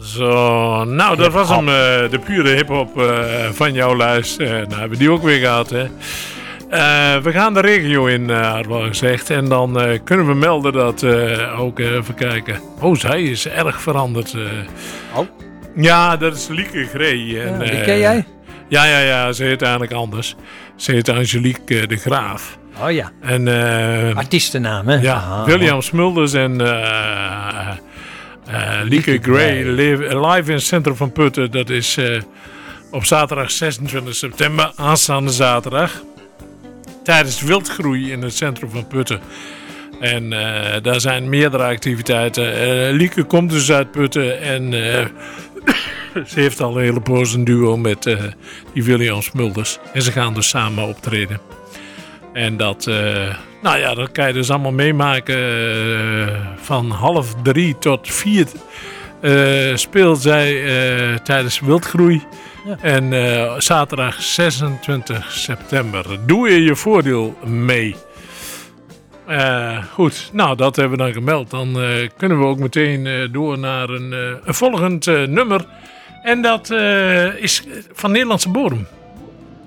Zo, nou dat was hem, de pure hiphop van jouw lijst. Nou hebben we die ook weer gehad, hè. We gaan de regio in, had wel gezegd. En dan kunnen we melden dat, ook even kijken. Oh, zij is erg veranderd. Ja, dat is Lieke Grey. En, die ken jij? Ja, ze heet eigenlijk anders. Ze heet Angelique de Graaf. Oh ja, En, artiestennaam, hè? Ja, William Smulders en Lieke Grey live in het centrum van Putten. Dat is op zaterdag 26 september, aanstaande zaterdag. Tijdens wildgroei in het centrum van Putten. En daar zijn meerdere activiteiten. Lieke komt dus uit Putten en ze heeft al een hele poos een duo met die William Smulders. En ze gaan dus samen optreden. En dat, dat kan je dus allemaal meemaken. Van 2:30 tot 4 speelt zij tijdens wildgroei. Ja. En zaterdag 26 september. Doe je voordeel mee. Goed, nou dat hebben we dan gemeld. Dan kunnen we ook meteen door naar een volgend nummer. En dat is van Nederlandse bodem.